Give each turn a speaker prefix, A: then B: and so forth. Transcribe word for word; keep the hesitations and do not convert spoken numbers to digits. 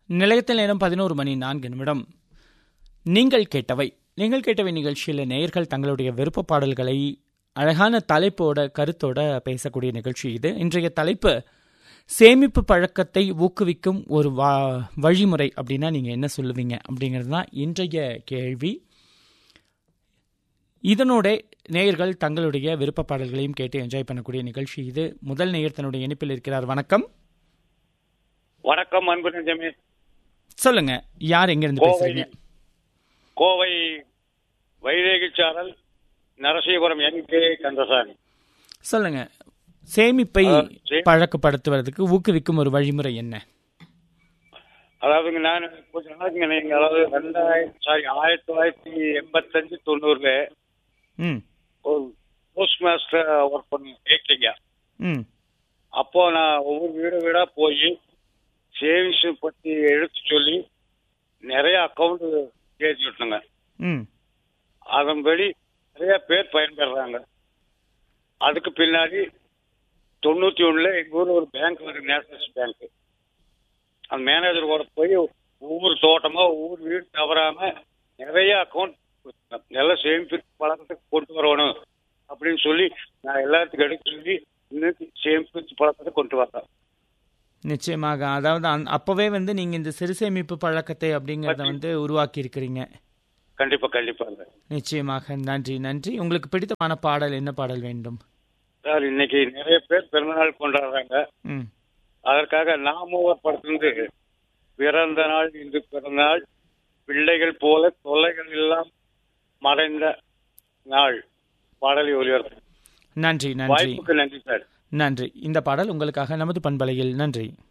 A: நிலையத்தில் நேரம் பதினோரு மணி நான்கு நிமிடம். நீங்கள் கேட்டவை நீங்கள் கேட்டவை நிகழ்ச்சியில் நேயர்கள் தங்களுடைய விருப்ப பாடல்களை அழகான தலைப்போட கருத்தோட பேசக்கூடிய நிகழ்ச்சி இது. இன்றைய தலைப்பு சேமிப்பு பழக்கத்தை ஊக்குவிக்கும் ஒரு வா வழிமுறை அப்படின்னா நீங்கள் என்ன சொல்லுவீங்க அப்படிங்கிறது தான் இன்றைய கேள்வி. இதனோட நேயர்கள் தங்களுடைய விருப்ப பாடல்களையும் கேட்டு என்ஜாய் பண்ணக்கூடிய நிகழ்ச்சி இது. முதல் நேயர் தன்னுடைய இணைப்பில் இருக்கிறார். வணக்கம்.
B: வணக்கம் அன்பு நெஞ்சமே.
A: சொல்லுங்க, யார் எங்க இருந்து பேசுறீங்க?
B: கோவை வைதேகி சாரல் நரசீபுரம் என் கே கந்தசாமி.
A: சொல்லுங்க, சேமிப்பை பழக்கப்படுத்துவதற்கு ஊக்குவிக்கும் ஒரு வழிமுறை என்ன?
B: அதாவது நான் கொஞ்ச நாளைக்கு நீங்க அதாவது ரெண்டாயிரத்தி சாரி ஆயிரத்தி தொள்ளாயிரத்தி எண்பத்தஞ்சு தொண்ணூறுல ஒரு போஸ்ட் மாஸ்டர் ஒர்க் பண்ண கேட்கலீங்க. அப்போ நான் ஒவ்வொரு வீடு வீடா போய் சேவிங்ஸ் பத்தி எடுத்து சொல்லி நிறைய அக்கௌண்ட் ஏற்றி விட்டுங்க. அதன்படி நிறைய பேர் பயன்பெறாங்க. அதுக்கு பின்னாடி தொண்ணூத்தி ஒண்ணுல எங்க ஊர்ல ஒரு பேங்க் இருக்கு, நேஷனல் பேங்க். அந்த மேனேஜர் கூட போய் ஒவ்வொரு தோட்டமா ஒவ்வொரு வீடு தவறாம நிறைய அக்கௌண்ட் நல்ல சேமிப்பு பழக்கத்துக்கு கொண்டு வரணும் அப்படின்னு சொல்லி நான் எல்லாத்துக்கும் எடுத்து சொல்லி இன்னும் சேமிப்பு பழக்கத்தை கொண்டு வரேன்.
A: நிச்சயமாக, அதாவது அப்பவே வந்து நீங்க இந்த சிறு சேமிப்பு பழக்கத்தை அப்படிங்கறத வந்து உருவாக்கி இருக்கிறீங்க.
B: கண்டிப்பா கண்டிப்பா.
A: நிச்சயமாக, நன்றி நன்றி. உங்களுக்கு பிடித்தமான பாடல் என்ன பாடல் வேண்டும்?
B: சார், இன்னைக்கு நிறைய பேர் பிறந்தநாள் கொண்டாடுறாங்க. அதற்காக நாம ஒரு படத்திலிருந்து பிறந்த நாள் இன்று பிறந்த நாள் பிள்ளைகள் போல தொல்லைகள் எல்லாம் மறைந்த நாள் பாடலை ஒளிபரப்பு.
A: நன்றி நன்றி.
B: வாய்ப்புக்கு நன்றி சார்.
A: நன்றி. இந்த பாடல் உங்களுக்காக நமது பண்பலையில். நன்றி.